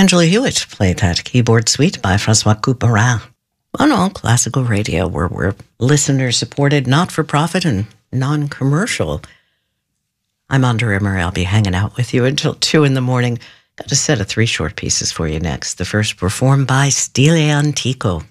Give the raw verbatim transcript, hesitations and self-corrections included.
Angela Hewitt played that keyboard suite by Francois Couperin on All Classical Radio, where we're listener-supported, not-for-profit, and non-commercial. I'm Andrea Murray. I'll be hanging out with you until two in the morning. Got a set of three short pieces for you next. The first performed by Stile Antico.